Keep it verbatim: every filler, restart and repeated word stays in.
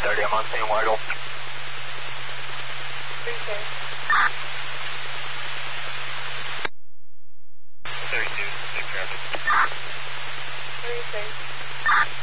Saturday. I'm on Saint Weigel. thirty-two. thirty-two, big traffic. thirty-six.